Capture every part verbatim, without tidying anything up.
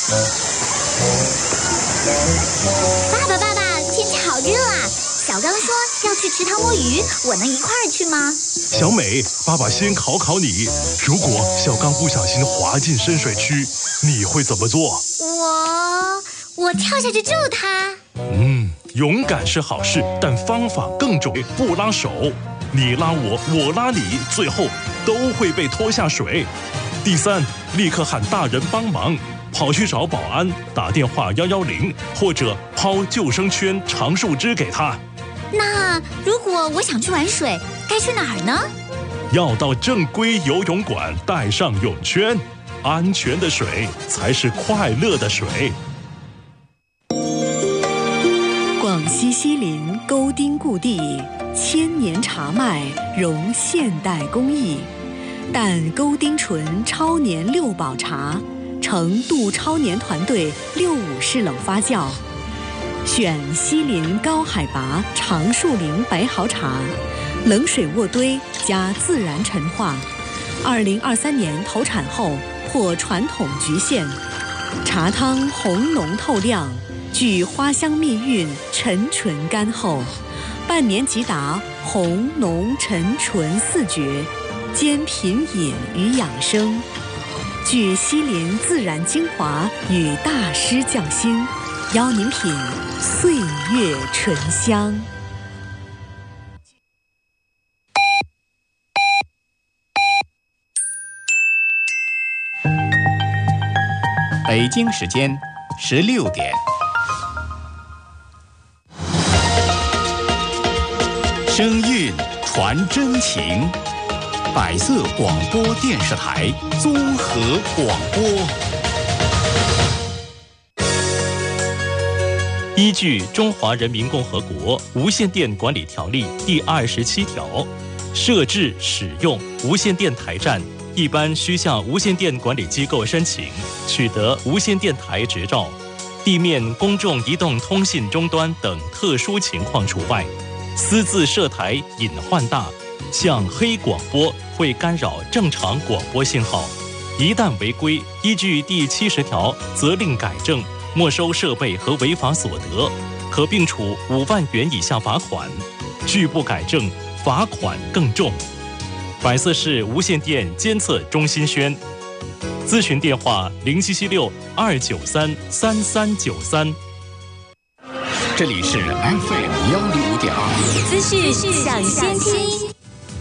爸爸，爸爸，天气好热啊！小刚说要去池塘摸鱼，我能一块儿去吗？ 小美，爸爸先考考你，如果小刚不小心滑进深水区，你会怎么做？ 我我跳下去救他。 嗯，勇敢是好事，但方法更重要。不拉手，你拉我，我拉你，最后都会被拖下水。第三，立刻喊大人帮忙，跑去找保安，打电话一一零，或者抛救生圈、长树枝给他。 那如果我想去玩水，该去哪儿呢？ 要到正规游泳馆，带上泳圈。安全的水才是快乐的水。 广西西林沟丁故地，千年茶麦融现代工艺，但沟丁醇超年六保茶，成杜超年团队六五式冷发酵，选西林高海拔长树林白毫茶，冷水渥堆加自然陈化。二零二三年投产后破传统局限，茶汤红浓透亮，具花香蜜韵，沉醇甘厚，半年即达红浓沉醇四绝，兼品饮与养生，具西林自然精华与大师匠心，邀您品岁月醇香。 北京时间十六点，声韵传真情，百色广播电视台综合广播。 依据《中华人民共和国无线电管理条例》第二十七条，设置使用无线电台站一般需向无线电管理机构申请，取得无线电台执照。地面公众移动通信终端等特殊情况除外。私自设台隐患大，像黑广播会干扰正常广播信号。一旦违规，依据第七十条责令改正，没收设备和违法所得，可并处五万元以下罚款。拒不改正，罚款更重。百色市无线电监测中心宣，咨询电话零七七六二九三三三九三。 这里是 F M 幺零五点二， 资讯抢先听。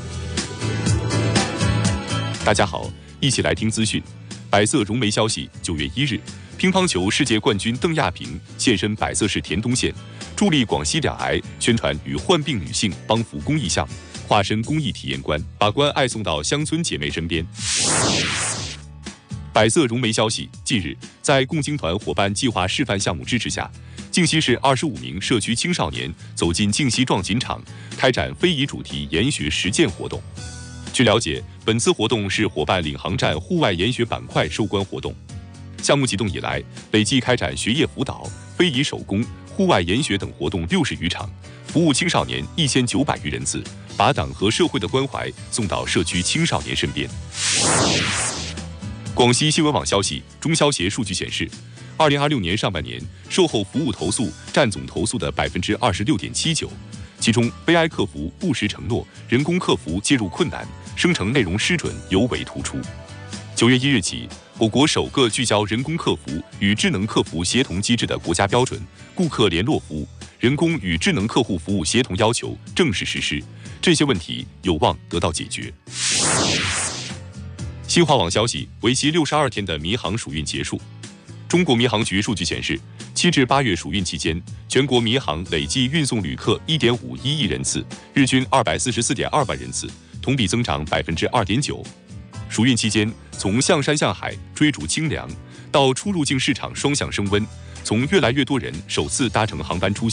大家好，一起来听资讯。百色融媒消息，九月一日，乒乓球世界冠军邓亚萍现身百色市田东县，助力广西两癌宣传与患病女性帮扶公益项目。化身公益体验官，把关爱送到乡村姐妹身边。百色融媒消息，近日，在共青团伙伴计划示范项目支持下，靖西市二十五名社区青少年走进靖西撞锦场，开展非遗主题研学实践活动。据了解，本次活动是伙伴领航站户外研学板块收官活动。项目启动以来，累计开展学业辅导、非遗手工、户外研学等活动六十余场，服务青少年一千九百余人次，把党和社会的关怀送到社区青少年身边。广西新闻网消息，中消协数据显示，二零二六年上半年售后服务投诉占总投诉的百分之二十六点七九，其中悲哀客服不实承诺、人工客服介入困难、生成内容失准尤为突出。九月一日起，我国首个聚焦人工客服与智能客服协同机制的国家标准《顾客联络服务人工与智能客户服务协同要求》正式实施，这些问题有望得到解决。新华网消息，为期六十二天的民航暑运结束。中国民航局数据显示，七至八月暑运期间，全国民航累计运送旅客 一点五一亿人次，日均二百四十四点二万人次，同比增长 百分之二点九。暑运期间，从向山向海追逐清凉，到出入境市场双向升温，从越来越多人首次搭乘航班出行